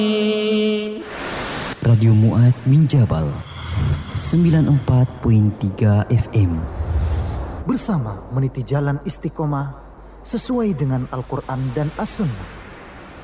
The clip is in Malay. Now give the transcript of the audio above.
Radio Mu'adz bin Jabal 94.3 FM. Bersama meniti jalan istiqomah sesuai dengan Al-Quran dan As-Sunnah.